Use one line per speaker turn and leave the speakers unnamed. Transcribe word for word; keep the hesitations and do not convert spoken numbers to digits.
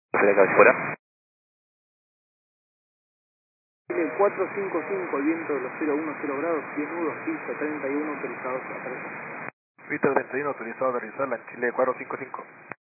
Chile fuera.
Chile cuatro cinco cinco, el viento de los cero uno cero grados, diez nudos, pista treinta y uno autorizados a aterrizar.
Pista treinta y uno autorizado a aterrizar, la Chile cuatro cinco cinco.